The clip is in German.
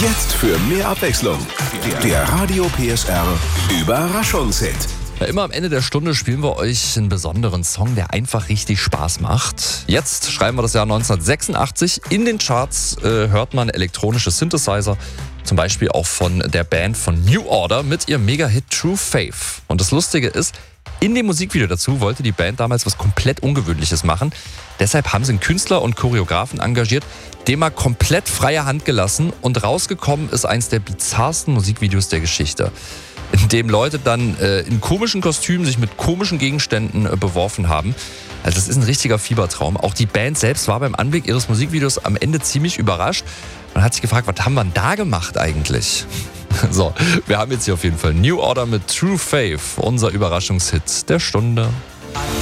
Jetzt für mehr Abwechslung. Der Radio PSR Überraschungshit. Ja, immer am Ende der Stunde spielen wir euch einen besonderen Song, der einfach richtig Spaß macht. Jetzt schreiben wir das Jahr 1986. In den Charts hört man elektronische Synthesizer, zum Beispiel auch von der Band von New Order mit ihrem Mega-Hit True Faith. Und das Lustige ist, in dem Musikvideo dazu wollte die Band damals was komplett Ungewöhnliches machen. Deshalb haben sie einen Künstler und Choreografen engagiert, dem mal komplett freie Hand gelassen, und rausgekommen ist eins der bizarrsten Musikvideos der Geschichte, in dem Leute dann in komischen Kostümen sich mit komischen Gegenständen beworfen haben. Also das ist ein richtiger Fiebertraum. Auch die Band selbst war beim Anblick ihres Musikvideos am Ende ziemlich überrascht. Man hat sich gefragt, was haben wir denn da gemacht eigentlich? So, wir haben jetzt hier auf jeden Fall New Order mit True Faith, unser Überraschungshit der Stunde.